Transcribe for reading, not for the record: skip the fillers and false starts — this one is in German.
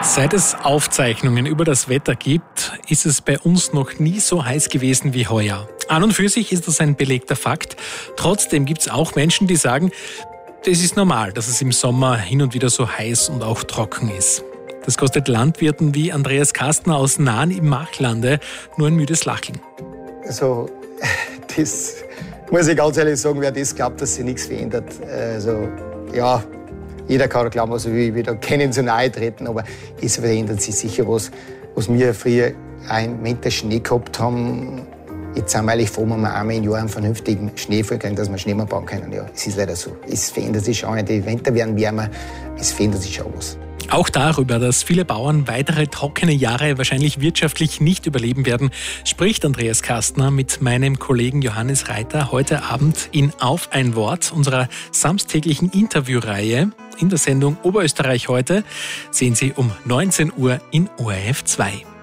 Seit es Aufzeichnungen über das Wetter gibt, ist es bei uns noch nie so heiß gewesen wie heuer. An und für sich ist das ein belegter Fakt. Trotzdem gibt es auch Menschen, die sagen, das ist normal, dass es im Sommer hin und wieder so heiß und auch trocken ist. Das kostet Landwirten wie Andreas Kastner aus Nahen im Machlande nur ein müdes Lacheln. Also, das muss ich ganz ehrlich sagen, wer das glaubt, dass sich nichts verändert. Also, ja, jeder kann glauben, was er will, wieder kennen zu nahe treten, aber es verändert sich sicher was. Was wir früher einen Winter Schnee gehabt haben, jetzt sind wir eigentlich froh, wenn wir einmal im Jahr einen vernünftigen Schneefall kriegen, dass wir Schneemann bauen können. Ja, es ist leider so. Es verändert sich schon. Die Winter werden wärmer, es verändert sich schon was. Auch darüber, dass viele Bauern weitere trockene Jahre wahrscheinlich wirtschaftlich nicht überleben werden, spricht Andreas Kastner mit meinem Kollegen Johannes Reiter heute Abend in Auf ein Wort, unserer samstäglichen Interviewreihe. In der Sendung Oberösterreich heute sehen Sie um 19 Uhr in ORF 2.